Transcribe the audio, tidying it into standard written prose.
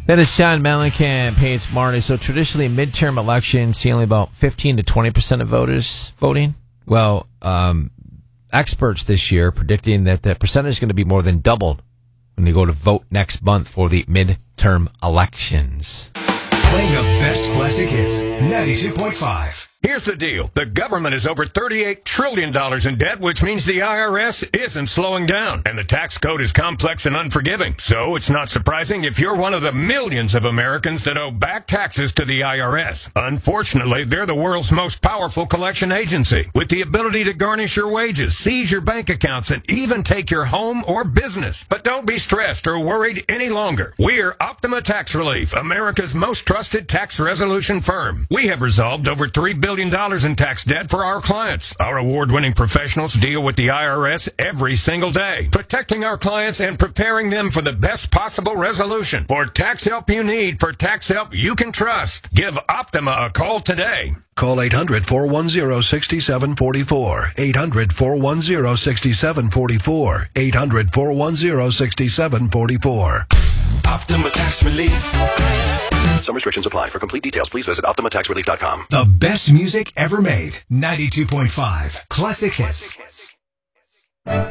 That is John Mellencamp. Hey, it's Marty. So traditionally, midterm elections see only about 15 to 20% of voters voting. Well, experts this year predicting that the percentage is going to be more than doubled when they go to vote next month for the midterm elections. Playing the best classic hits, 92.5. Here's the deal. The government is over $38 trillion in debt, which means the IRS isn't slowing down. And the tax code is complex and unforgiving. So it's not surprising if you're one of the millions of Americans that owe back taxes to the IRS. Unfortunately, they're the world's most powerful collection agency, with the ability to garnish your wages, seize your bank accounts, and even take your home or business. But don't be stressed or worried any longer. We're Optima Tax Relief, America's most trusted tax resolution firm. We have resolved over $3 billion in tax debt for our clients. Our award-winning professionals deal with the IRS every single day, protecting our clients and preparing them for the best possible resolution. For tax help you need, for tax help you can trust, give Optima a call today. Call 800-410-6744. 800-410-6744. 800-410-6744. Optima Tax Relief. Some restrictions apply. For complete details, please visit OptimaTaxRelief.com. The best music ever made. 92.5 Classic Hits.